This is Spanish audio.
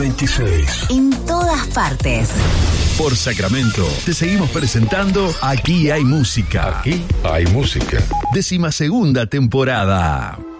26. En todas partes. Por Sacramento, te seguimos presentando Aquí hay música. Aquí hay música. 12ª temporada.